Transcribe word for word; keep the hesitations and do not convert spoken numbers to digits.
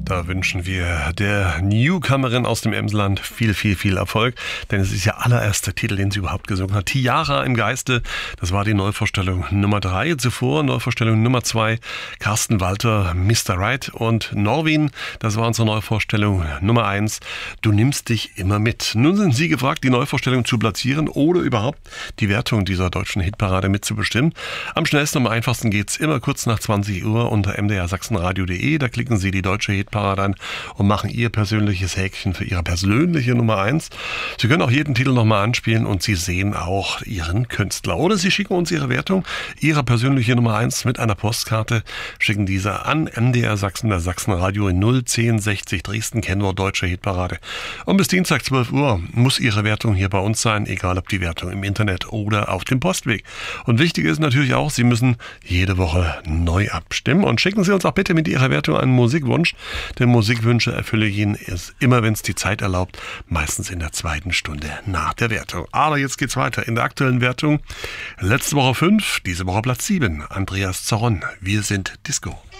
Da wünschen wir der Newcomerin aus dem Emsland viel, viel, viel Erfolg, denn es ist ja allererster Titel, den sie überhaupt gesungen hat. Tiara im Geiste, das war die Neuvorstellung Nummer drei. Zuvor Neuvorstellung Nummer zwei, Carsten Walter, Mister Right, und Norwin, das war unsere Neuvorstellung Nummer eins, Du nimmst dich immer mit. Nun sind Sie gefragt, die Neuvorstellung zu platzieren oder überhaupt die Wertung dieser deutschen Hitparade mitzubestimmen. Am schnellsten und am einfachsten geht's immer kurz nach zwanzig Uhr unter m d r sachsenradio punkt d e. Da klicken Sie die deutsche Hitparade an und machen Ihr persönliches Häkchen für Ihre persönliche Nummer eins. Sie können auch jeden Titel nochmal anspielen und Sie sehen auch Ihren Künstler. Oder Sie schicken uns Ihre Wertung, Ihre persönliche Nummer eins mit einer Postkarte, schicken diese an M D R Sachsen, der Sachsenradio in null zehn sechzig Dresden, Kennwort Deutsche Hitparade. Und bis Dienstag zwölf Uhr muss Ihre Wertung hier bei uns sein, egal ob die Wertung im Internet oder auf dem Postweg. Und wichtig ist natürlich auch, Sie müssen jede Woche neu abstimmen und schicken Sie uns auch bitte mit Ihrer Wertung einen Musikwunsch. Denn Musikwünsche erfülle ich Ihnen erst immer, wenn es die Zeit erlaubt, meistens in der zweiten Stunde nach der Wertung. Aber jetzt geht's weiter in der aktuellen Wertung. Letzte Woche fünf, diese Woche Platz sieben. Andreas Zorron, Wir sind Disco.